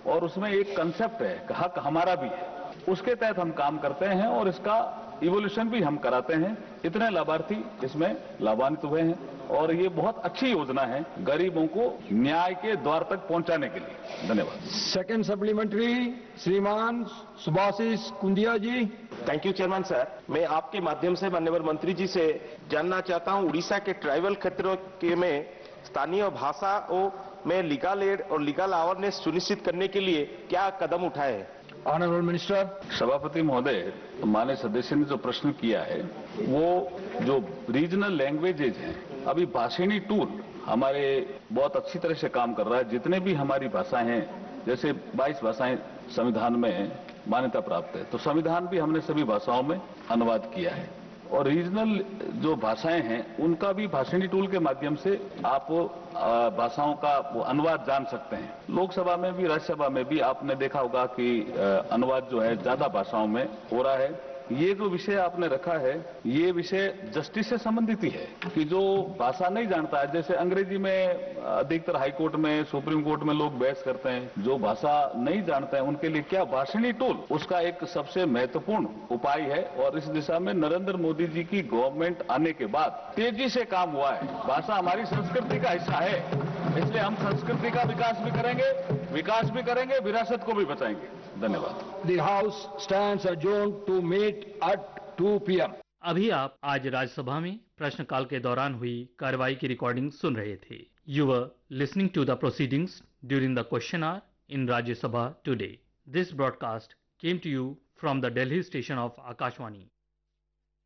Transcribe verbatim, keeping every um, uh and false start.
और उसमें एक कंसेप्ट है, हक हमारा भी है, उसके तहत हम काम करते हैं और इसका इवोल्यूशन भी हम कराते हैं। इतने लाभार्थी इसमें लाभान्वित हुए हैं और ये बहुत अच्छी योजना है गरीबों को न्याय के द्वार तक पहुंचाने के लिए। धन्यवाद। सेकंड सप्लीमेंट्री श्रीमान सुभाषिष कुंदिया जी। Thank you chairman sir. मैं आपके माध्यम से माननीय मंत्री जी से जानना चाहता हूं, उड़ीसा के ट्राइबल क्षेत्रों के में स्थानीय भाषाओं में लीगल एड और लीगल अवेयरनेस सुनिश्चित करने के लिए क्या कदम उठाए हैं? Honourable minister. सभापति महोदय, माननीय सदस्य ने जो प्रश्न किया है वो जो रीजनल लैंग्वेजेज हैं, अभी भाषिणी टूल हमारे बहुत अच्छी तरह से काम कर रहा है। जितने भी हमारी भाषाएं हैं, जैसे बाईस भाषाएं संविधान में मान्यता प्राप्त है, तो संविधान भी हमने सभी भाषाओं में अनुवाद किया है और रीजनल जो भाषाएं हैं उनका भी भाषिणी टूल के माध्यम से आप भाषाओं का वो अनुवाद जान सकते हैं। लोकसभा में भी राज्यसभा में भी आपने देखा होगा कि अनुवाद जो है ज्यादा भाषाओं में हो रहा है। ये जो विषय आपने रखा है ये विषय जस्टिस से संबंधित ही है कि जो भाषा नहीं जानता है, जैसे अंग्रेजी में अधिकतर हाई कोर्ट में सुप्रीम कोर्ट में लोग बहस करते हैं, जो भाषा नहीं जानते हैं उनके लिए क्या भाषिणी टूल उसका एक सबसे महत्वपूर्ण उपाय है और इस दिशा में नरेंद्र मोदी जी की गवर्नमेंट आने के बाद तेजी से काम हुआ है। भाषा हमारी संस्कृति का हिस्सा है, इसलिए हम संस्कृति का विकास भी करेंगे, विकास भी करेंगे, विरासत को भी बचाएंगे। धन्यवाद। The House stands adjourned to meet at two p m अभी आप आज राज्यसभा में प्रश्नकाल के दौरान हुई कार्रवाई की रिकॉर्डिंग सुन रहे थे। You were listening to the proceedings during the question our in Rajya Sabha today. This broadcast came to you from the Delhi station of Akashvani.